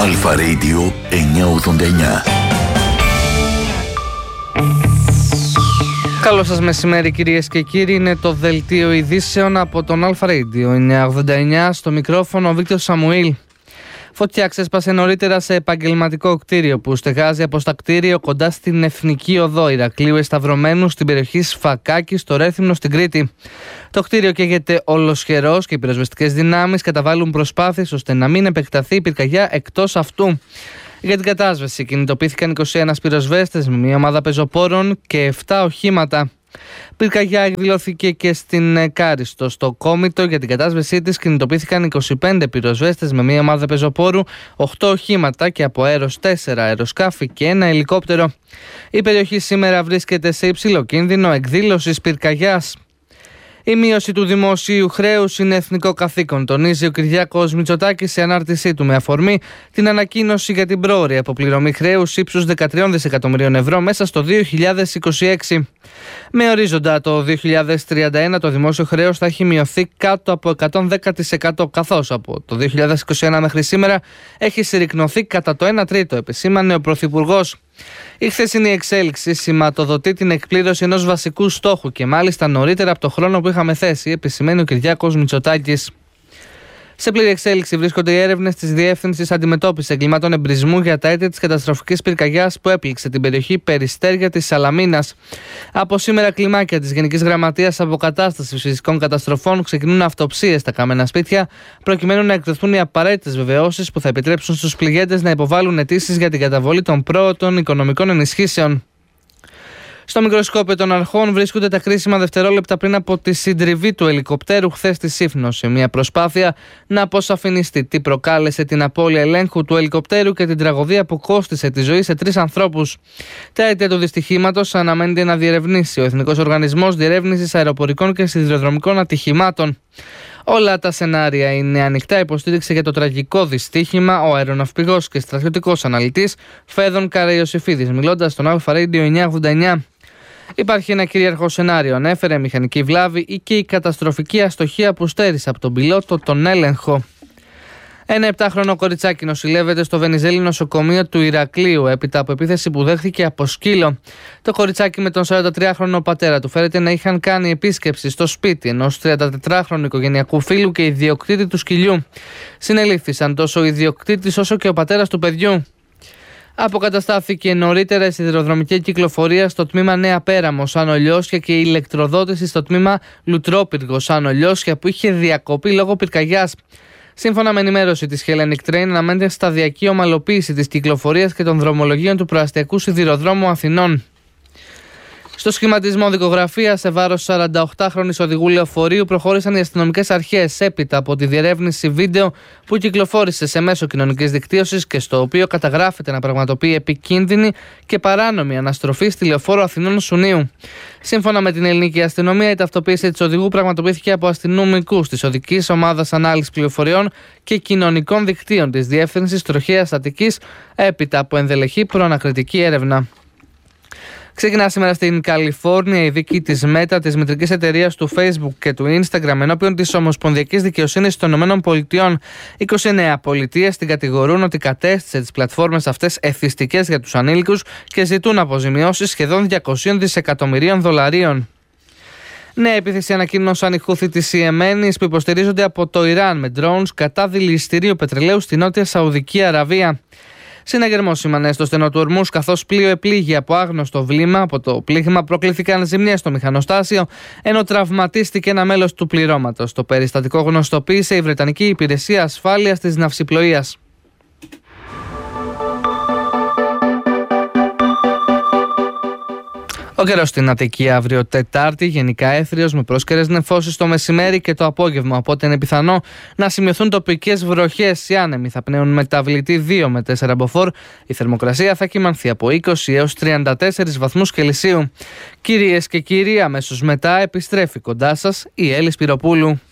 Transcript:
Αλφα Radio 989. Καλό σας μεσημέρι κυρίες και κύριοι, είναι το δελτίο ειδήσεων από τον Αλφα Radio 989, στο μικρόφωνο ο Βίκτορ Σαμουήλ. Φωτιά ξέσπασε νωρίτερα σε επαγγελματικό κτίριο που στεγάζει από στα κτίριο κοντά στην Εθνική Οδό Ηρακλείου Εσταυρωμένου στην περιοχή Σφακάκη στο Ρέθυμνο στην Κρήτη. Το κτίριο καίγεται ολοσχερός και οι πυροσβεστικές δυνάμεις καταβάλουν προσπάθειες ώστε να μην επεκταθεί η πυρκαγιά εκτός αυτού. Για την κατάσβεση κινητοποιήθηκαν 21 πυροσβέστες με μια ομάδα πεζοπόρων και 7 οχήματα. Πυρκαγιά εκδηλώθηκε και στην Κάριστο. Στο Κόμιτο για την κατάσβεσή της κινητοποιήθηκαν 25 πυροσβέστες με μια ομάδα πεζοπόρου, 8 οχήματα και από αέρος 4 αεροσκάφη και ένα ελικόπτερο. Η περιοχή σήμερα βρίσκεται σε υψηλό κίνδυνο εκδήλωσης πυρκαγιάς. Η μείωση του δημοσίου χρέους είναι εθνικό καθήκον, τονίζει ο Κυριάκος Μητσοτάκης σε ανάρτησή του με αφορμή την ανακοίνωση για την πρόωρη αποπληρωμή χρέους ύψους 13 δισεκατομμυρίων ευρώ μέσα στο 2026. Με ορίζοντα το 2031 το δημόσιο χρέος θα έχει μειωθεί κάτω από 110%, καθώς από το 2021 μέχρι σήμερα έχει συρρικνωθεί κατά το 1 τρίτο, επισήμανε ο Πρωθυπουργός. Η χθεσινή εξέλιξη σηματοδοτεί την εκπλήρωση ενός βασικού στόχου και μάλιστα νωρίτερα από το χρόνο που είχαμε θέσει, επισημαίνει ο Κυριάκος Μητσοτάκης. Σε πλήρη εξέλιξη βρίσκονται οι έρευνες της Διεύθυνσης Αντιμετώπισης Εγκλημάτων Εμπρισμού για τα αίτια της καταστροφικής πυρκαγιάς που έπληξε την περιοχή Περιστέρια της Σαλαμίνας. Από σήμερα, κλιμάκια της Γενικής Γραμματείας Αποκατάστασης Φυσικών Καταστροφών ξεκινούν αυτοψίες στα καμένα σπίτια, προκειμένου να εκδοθούν οι απαραίτητες βεβαιώσεις που θα επιτρέψουν στους πληγέντες να υποβάλουν αιτήσεις για την καταβολή των πρώτων οικονομικών ενισχύσεων. Στο μικροσκόπιο των αρχών βρίσκονται τα κρίσιμα δευτερόλεπτα πριν από τη συντριβή του ελικοπτέρου χθες στη Σύφνο, σε μια προσπάθεια να αποσαφινιστεί τι προκάλεσε την απώλεια ελέγχου του ελικοπτέρου και την τραγωδία που κόστισε τη ζωή σε 3 ανθρώπους. Τα αίτια του δυστυχήματος αναμένεται να διερευνήσει ο Εθνικός Οργανισμός Διερεύνησης Αεροπορικών και Σιδηροδρομικών Ατυχημάτων. Όλα τα σενάρια είναι ανοιχτά, υποστήριξε για το τραγικό δυστύχημα ο αεροναυπηγός και στρατιωτικός αναλυτής Φέδων Καραϊωσηφίδης, μιλώντας στον Αλφα Radio 989. Υπάρχει ένα κυρίαρχο σενάριο, ανέφερε, μηχανική βλάβη ή και η καταστροφική αστοχία που στέρισε από τον πιλότο τον έλεγχο. Ένα 7χρονο κοριτσάκι νοσηλεύεται στο Βενιζέλη νοσοκομείο του Ηρακλείου έπειτα από επίθεση που δέχθηκε από σκύλο. Το κοριτσάκι με τον 43χρονο πατέρα του φέρεται να είχαν κάνει επίσκεψη στο σπίτι ενός 34χρονου οικογενειακού φίλου και ιδιοκτήτη του σκυλιού. Συνελήφθησαν τόσο ο ιδιοκτήτης όσο και ο πατέρας του παιδιού. Αποκαταστάθηκε νωρίτερα η σιδηροδρομική κυκλοφορία στο τμήμα Νέα Πέραμο Άνω Λιώσια και η ηλεκτροδότηση στο τμήμα Λουτρόπυργος Άνω Λιώσια που είχε διακοπεί λόγω πυρκαγιάς. Σύμφωνα με ενημέρωση της Hellenic Train, αναμένεται σταδιακή ομαλοποίηση της κυκλοφορίας και των δρομολογίων του προαστιακού σιδηροδρόμου Αθηνών. Στο σχηματισμό δικογραφία σε βάρος 48χρονης οδηγού λεωφορείου προχώρησαν οι αστυνομικές αρχές έπειτα από τη διερεύνηση βίντεο που κυκλοφόρησε σε μέσο κοινωνικής δικτύωσης και στο οποίο καταγράφεται να πραγματοποιεί επικίνδυνη και παράνομη αναστροφή στη λεωφόρο Αθηνών Σουνίου. Σύμφωνα με την ελληνική αστυνομία, η ταυτοποίηση της οδηγού πραγματοποιήθηκε από αστυνομικούς της Οδικής Ομάδας Ανάλυσης Πληροφοριών και Κοινωνικών Δικτύων της Διεύθυνσης Τροχέας Αττικής έπειτα από ενδελεχή προανακριτική έρευνα. Ξεκινά σήμερα στην Καλιφόρνια η δίκη της Meta, της μητρικής εταιρείας του Facebook και του Instagram, ενώπιον της Ομοσπονδιακής Δικαιοσύνης των ΗΠΑ. 29 πολιτείες την κατηγορούν ότι κατέστησε τις πλατφόρμες αυτές εθιστικές για τους ανήλικους και ζητούν αποζημιώσεις σχεδόν $200 δισεκατομμυρίων. Νέα επίθεση ανακοίνωσαν οι Χούθι της Ιεμένης που υποστηρίζονται από το Ιράν με drones κατά δηληστηρίου πετρελαίου στη Νότια Σαουδική Αραβία. Συναγερμός σήμανε στο στενό του Ορμούς, καθώς πλοίο επλήγει από άγνωστο βλήμα. Από το πλήγμα προκλήθηκαν ζημιές στο μηχανοστάσιο, ενώ τραυματίστηκε ένα μέλος του πληρώματος. Το περιστατικό γνωστοποίησε η Βρετανική Υπηρεσία Ασφάλειας της Ναυσιπλοείας. Ο καιρός στην Αττική αύριο Τετάρτη, γενικά έθριος με πρόσκαιρες νεφώσεις το μεσημέρι και το απόγευμα. Οπότε είναι πιθανό να σημειωθούν τοπικές βροχές. Οι άνεμοι θα πνέουν μεταβλητή 2 με 4 μποφόρ. Η θερμοκρασία θα κυμανθεί από 20 έως 34 βαθμούς Κελσίου. Κυρίες και κύριοι, αμέσως μετά επιστρέφει κοντά σας η Έλλη Σπυροπούλου.